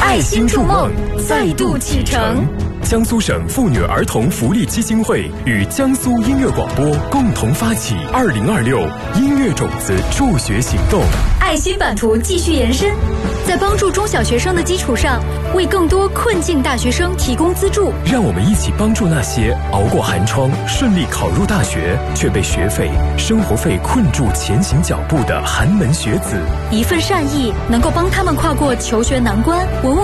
爱心筑梦，再度启程。 江苏省妇女儿童福利基金会与江苏音乐广播共同发起2026音乐种子助学行动， 爱心版图继续延伸，在帮助中小学生的基础上，为更多困境大学生提供资助。 让我们一起帮助那些熬过寒窗、顺利考入大学，却被学费、生活费困住前行脚步的寒门学子。 一份善意能够帮他们跨过求学难关。文物